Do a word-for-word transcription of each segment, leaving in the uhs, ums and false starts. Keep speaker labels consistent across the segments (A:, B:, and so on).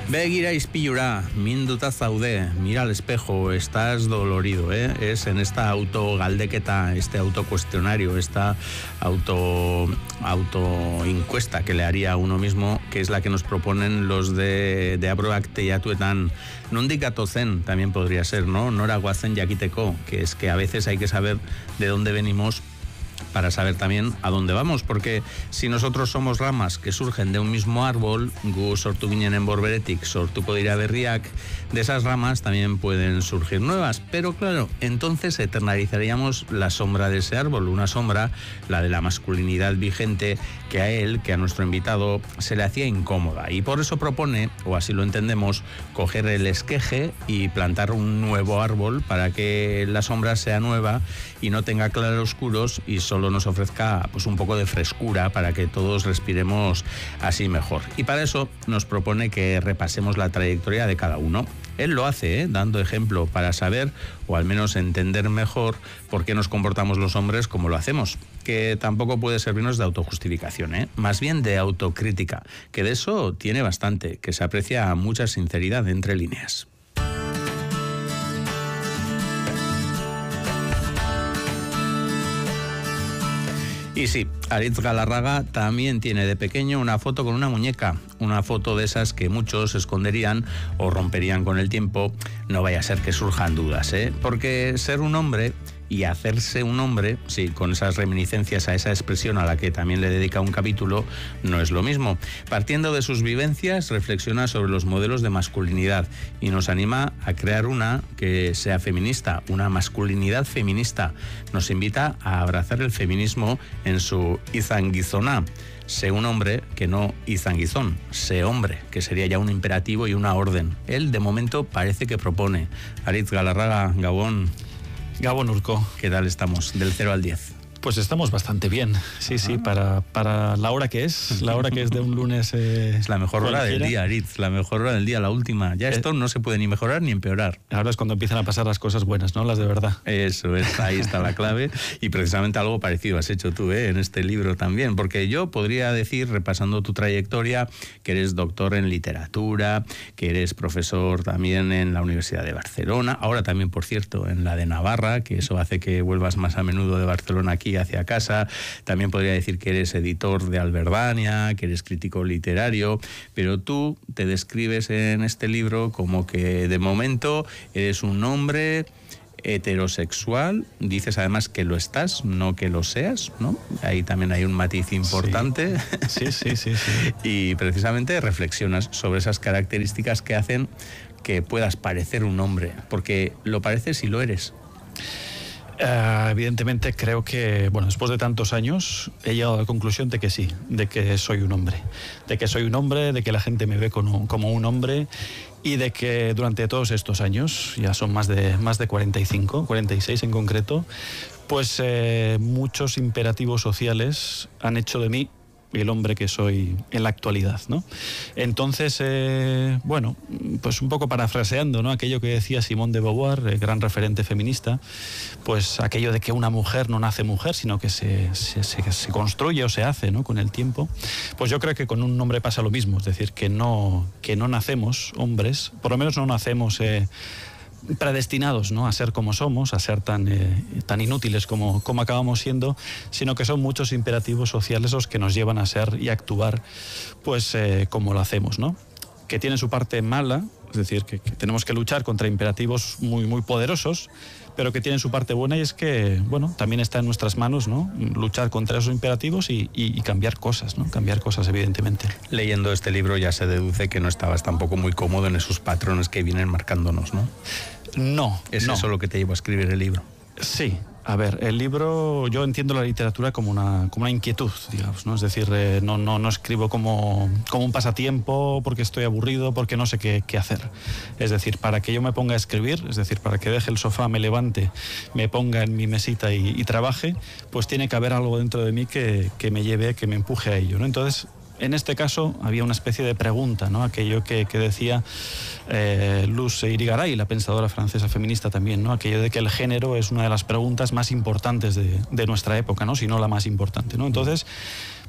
A: Begira ispilura, minduta zaude, mira al espejo, estás dolorido, ¿eh? Es en esta autogaldequeta, este autocuestionario, esta auto autoencuesta que le haría a uno mismo, que es la que nos proponen los de, de Abroacte y Atuetan. Nondik gatozen también podría ser, ¿no? Nora guazen jakiteko, que es que a veces hay que saber de dónde venimos para saber también a dónde vamos, porque si nosotros somos ramas que surgen de un mismo árbol, gu sortu ginen en borberetik, sortuko dira berriak, de esas ramas también pueden surgir nuevas, pero claro, entonces eternalizaríamos la sombra de ese árbol, una sombra, la de la masculinidad vigente, que a él, que a nuestro invitado, se le hacía incómoda, y por eso propone, o así lo entendemos, coger el esqueje y plantar un nuevo árbol para que la sombra sea nueva y no tenga claroscuros y solo nos ofrezca pues un poco de frescura para que todos respiremos así mejor. Y para eso nos propone que repasemos la trayectoria de cada uno. Él lo hace, ¿eh? dando ejemplo para saber, o al menos entender mejor, por qué nos comportamos los hombres como lo hacemos, que tampoco puede servirnos de autojustificación, ¿eh? más bien de autocrítica, que de eso tiene bastante, que se aprecia mucha sinceridad entre líneas. Y sí, Aritz Galarraga también tiene de pequeño una foto con una muñeca, una foto de esas que muchos esconderían o romperían con el tiempo, no vaya a ser que surjan dudas, ¿eh? Porque ser un hombre y hacerse un hombre, sí, con esas reminiscencias a esa expresión a la que también le dedica un capítulo, no es lo mismo. Partiendo de sus vivencias, reflexiona sobre los modelos de masculinidad y nos anima a crear una que sea feminista, una masculinidad feminista. Nos invita a abrazar el feminismo en su izanguizona. Sé un hombre que no izanguizón, sé hombre, que sería ya un imperativo y una orden. Él, de momento, parece que propone. Aritz Galarraga, Gabón.
B: Gabón Urco.
A: ¿Qué tal estamos? Del cero al diez.
B: Pues estamos bastante bien, sí, Ajá. sí, para, para la hora que es, la hora que es de un lunes. Eh,
A: es la mejor hora cualquiera. del día, Aritz, la mejor hora del día, la última. Ya esto eh, no se puede ni mejorar ni empeorar.
B: Ahora es cuando empiezan a pasar las cosas buenas, ¿no? Las de verdad.
A: Eso es, ahí está la clave. Y precisamente algo parecido has hecho tú, ¿eh? En este libro también, porque yo podría decir, repasando tu trayectoria, que eres doctor en literatura, que eres profesor también en la Universidad de Barcelona, ahora también, por cierto, en la de Navarra, que eso hace que vuelvas más a menudo de Barcelona aquí hacia casa. También podría decir que eres editor de Alberdania, que eres crítico literario, pero tú te describes en este libro como que de momento eres un hombre heterosexual, dices además que lo estás, no que lo seas, ¿no? Ahí también hay un matiz importante.
B: Sí, sí, sí, sí, sí.
A: Y precisamente reflexionas sobre esas características que hacen que puedas parecer un hombre, porque lo pareces y lo eres.
B: Uh, evidentemente creo que, bueno, después de tantos años he llegado a la conclusión de que sí, de que soy un hombre, de que soy un hombre, de que la gente me ve como, como un hombre y de que durante todos estos años, ya son más de, más de cuarenta y cinco, cuarenta y seis en concreto, pues eh, muchos imperativos sociales han hecho de mí el hombre que soy en la actualidad, ¿no? Entonces, eh, bueno, pues un poco parafraseando, ¿no? Aquello que decía Simone de Beauvoir, el gran referente feminista, pues aquello de que una mujer no nace mujer, sino que se, se, se, se construye o se hace, ¿no? Con el tiempo. Pues yo creo que con un hombre pasa lo mismo, es decir, que no, que no nacemos hombres, por lo menos no nacemos Eh, predestinados, ¿no? A ser como somos, a ser tan, eh, tan inútiles como, como acabamos siendo, sino que son muchos imperativos sociales los que nos llevan a ser y actuar pues eh, como lo hacemos, ¿no? Que tiene su parte mala, es decir, que, que tenemos que luchar contra imperativos muy, muy poderosos, pero que tienen su parte buena y es que, bueno, también está en nuestras manos, ¿no? Luchar contra esos imperativos y, y, y cambiar cosas, ¿no? Cambiar cosas, evidentemente.
A: Leyendo este libro ya se deduce que no estabas tampoco muy cómodo en esos patrones que vienen marcándonos, ¿no?
B: No,
A: ¿Es
B: no.
A: eso lo que te llevó a escribir el libro?
B: Sí. A ver, el libro, yo entiendo la literatura como una, como una inquietud, digamos, ¿no? Es decir, eh, no, no, no escribo como, como un pasatiempo porque estoy aburrido, porque no sé qué, qué hacer. Es decir, para que yo me ponga a escribir, es decir, para que deje el sofá, me levante, me ponga en mi mesita y, y trabaje, pues tiene que haber algo dentro de mí que, que me lleve, que me empuje a ello, ¿no? Entonces, en este caso había una especie de pregunta, ¿no? Aquello que, que decía eh, Luz Irigaray, la pensadora francesa feminista también, ¿no? Aquello de que el género es una de las preguntas más importantes de, de nuestra época, ¿no? Si no la más importante, ¿no? Entonces,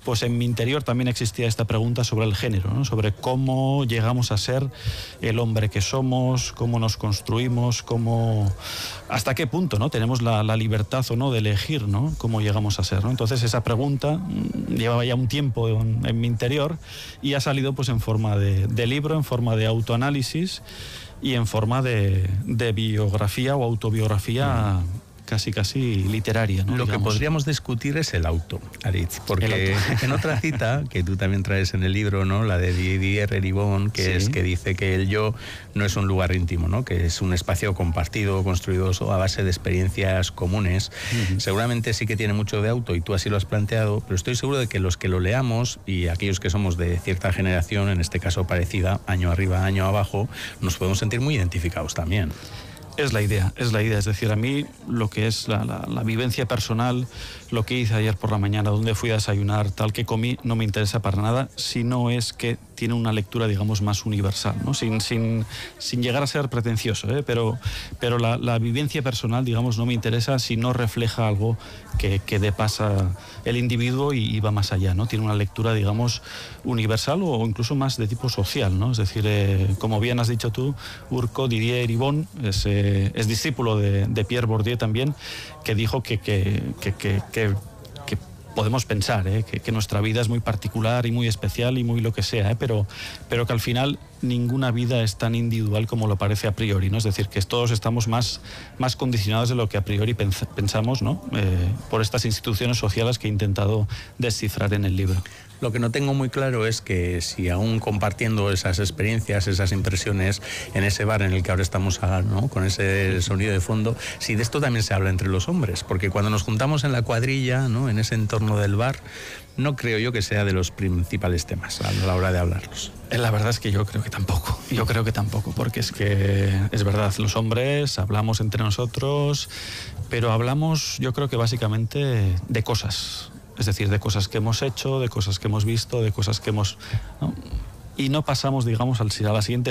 B: pues en mi interior también existía esta pregunta sobre el género, ¿no? Sobre cómo llegamos a ser el hombre que somos, cómo nos construimos, cómo, hasta qué punto, ¿no? tenemos la, la libertad o no de elegir, ¿no? Cómo llegamos a ser, ¿no? Entonces esa pregunta llevaba ya un tiempo en, en mi interior y ha salido pues en forma de, de libro, en forma de autoanálisis y en forma de, de biografía o autobiografía casi casi literaria, ¿no?
A: Lo
B: Digamos.
A: que podríamos discutir es el auto, Aritz, porque
B: El auto.
A: en otra cita que tú también traes en el libro, ¿no? La de Didier Eribon, que sí. es que dice que el yo no es un lugar íntimo, ¿no? Que es un espacio compartido, construido a base de experiencias comunes. Uh-huh. Seguramente sí que tiene mucho de auto y tú así lo has planteado, pero estoy seguro de que los que lo leamos y aquellos que somos de cierta generación, en este caso parecida, año arriba, año abajo, nos podemos sentir muy identificados también.
B: Es la idea, es la idea. Es decir, a mí lo que es la, la, la vivencia personal, lo que hice ayer por la mañana, donde fui a desayunar, tal que comí, no me interesa para nada, sino es que tiene una lectura, digamos, más universal, ¿no? Sin, sin, sin llegar a ser pretencioso, ¿eh? pero, pero la, la vivencia personal, digamos, no me interesa si no refleja algo que, que depasa el individuo y, y va más allá, ¿no? Tiene una lectura, digamos, universal o incluso más de tipo social, ¿no? Es decir, eh, como bien has dicho tú, Urco Didier Eribon es, eh, es discípulo de, de Pierre Bourdieu también, que dijo que, que, que, que, que que podemos pensar ¿eh? que, que nuestra vida es muy particular y muy especial y muy lo que sea, ¿eh? pero, pero que al final ninguna vida es tan individual como lo parece a priori, ¿no? Es decir, que todos estamos más, más condicionados de lo que a priori pens- pensamos, ¿no? Eh, por estas instituciones sociales que he intentado descifrar en el libro.
A: Lo que no tengo muy claro es que si aún compartiendo esas experiencias, esas impresiones en ese bar en el que ahora estamos, ¿no? Con ese sonido de fondo, si de esto también se habla entre los hombres, porque cuando nos juntamos en la cuadrilla, ¿no? En ese entorno del bar, no creo yo que sea de los principales temas a la hora de hablarlos.
B: La verdad es que yo creo que tampoco, yo creo que tampoco, porque es que es verdad, los hombres hablamos entre nosotros, pero hablamos yo creo que básicamente de cosas. Es decir, de cosas que hemos hecho, de cosas que hemos visto, de cosas que hemos... ¿no? Y no pasamos, digamos, al, a la siguiente